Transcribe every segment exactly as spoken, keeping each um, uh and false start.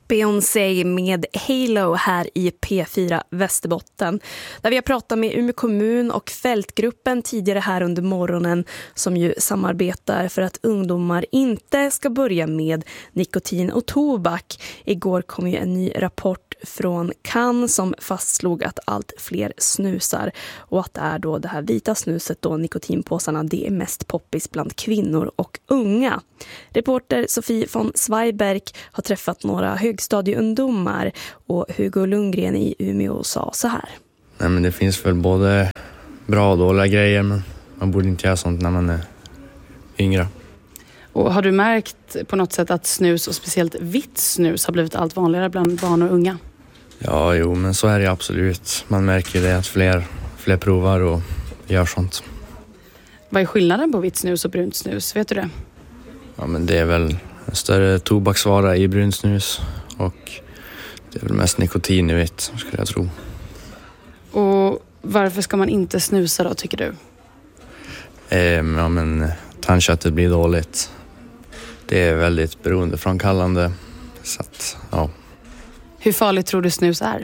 Beyoncé med Halo här i P fyra Västerbotten. Där vi har pratat med Umeå kommun och Fältgruppen tidigare här under morgonen som ju samarbetar för att ungdomar inte ska börja med nikotin och tobak. Igår kom ju en ny rapport från Cannes som fastslog att allt fler snusar och att det är då det här vita snuset då, nikotinpåsarna, det är mest poppis bland kvinnor och unga. Reporter Sofie von Zweiberg har träffat några högstadieungdomar och Hugo Lundgren i Umeå sa så här. Nej, men det finns väl både bra och dåliga grejer, men man borde inte göra sånt när man är yngre. Och har du märkt på något sätt att snus och speciellt vitt snus har blivit allt vanligare bland barn och unga? Ja, jo, men så är det absolut. Man märker det att fler, fler provar och gör sånt. Vad är skillnaden på vitt snus och brunt snus? Vet du det? Ja, men det är väl en större tobaksvara i brunt snus och det är väl mest nikotin i vitt, skulle jag tro. Och varför ska man inte snusa då, tycker du? Ehm, ja, men tandköttet blir dåligt. Det är väldigt beroendeframkallande. Så att, ja. Hur farligt tror du snus är?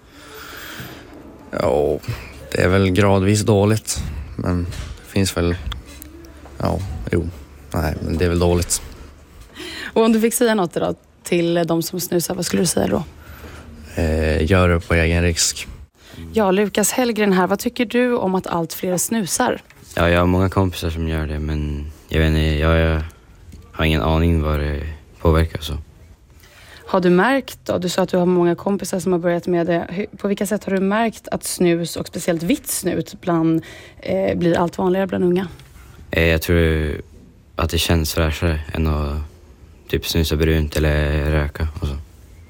Ja, det är väl gradvis dåligt. Men det finns väl... Ja, jo. Nej, men det är väl dåligt. Och om du fick säga något idag till de som snusar, vad skulle du säga då? Eh, gör det på egen risk. Ja, Lukas Hellgren här. Vad tycker du om att allt fler snusar? Ja, jag har många kompisar som gör det, men jag vet inte, jag, jag har ingen aning vad det påverkar så. Har du märkt då, du sa att du har många kompisar som har börjat med det. På vilka sätt har du märkt att snus och speciellt vitt snus bland, eh, blir allt vanligare bland unga? Eh, jag tror att det känns fräschare än att typ snusa brunt eller röka och så.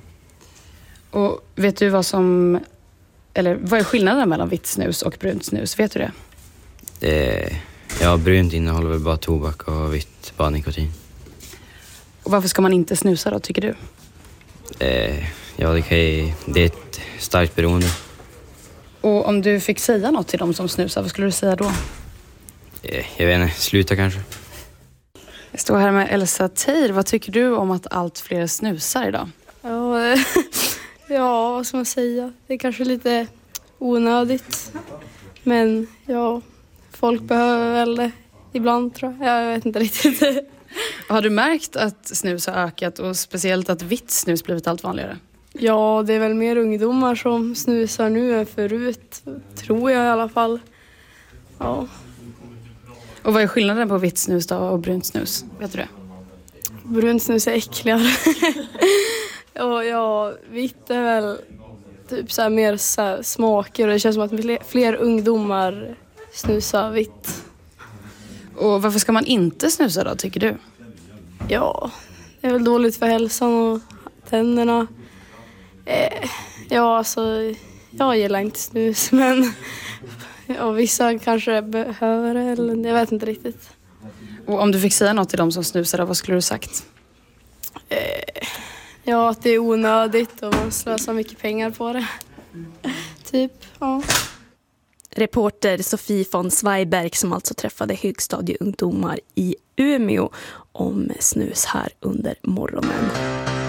Och vet du vad som, eller vad är skillnaden mellan vitt snus och brunt snus? Vet du det? Eh, ja, brunt innehåller väl bara tobak och vitt bara nikotin. Och varför ska man inte snusa då, tycker du? Eh, ja, det, kan ju, det är ett starkt beroende. Och om du fick säga något till dem som snusar, vad skulle du säga då? Eh, jag vet inte, sluta kanske. Jag står här med Elsa Teir. Vad tycker du om att allt fler snusar idag? Ja, ja, vad ska man säga? Det är kanske lite onödigt. Men ja, folk behöver väl det ibland, tror jag. Jag vet inte riktigt. Har du märkt att snus har ökat och speciellt att vitt snus blivit allt vanligare? Ja, det är väl mer ungdomar som snusar nu än förut, tror jag i alla fall. Ja. Och vad är skillnaden på vitt snus då och brunt snus? Vet du det? Brunt snus är äckligare. Och ja, vitt är väl typ så här mer så här smaker och det känns som att fler ungdomar snusar vitt. Och varför ska man inte snusa då, tycker du? Ja, det är väl dåligt för hälsan och tänderna. Eh, ja, alltså, jag gillar inte snus, men ja, vissa kanske behöver det, eller jag vet inte riktigt. Och om du fick säga något till dem som snusar, vad skulle du sagt? Eh, ja, att det är onödigt och man slösar mycket pengar på det. Typ, ja. Reporter Sofie von Zweiberg som alltså träffade högstadieungdomar i Umeå om snus här under morgonen.